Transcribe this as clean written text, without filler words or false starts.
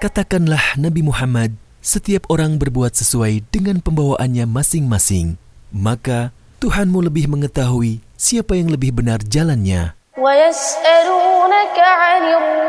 Katakanlah Nabi Muhammad, setiap orang berbuat sesuai dengan pembawaannya masing-masing. Maka Tuhanmu lebih mengetahui siapa yang lebih benar jalannya. وَيَسْأَلُونَكَ عَنِ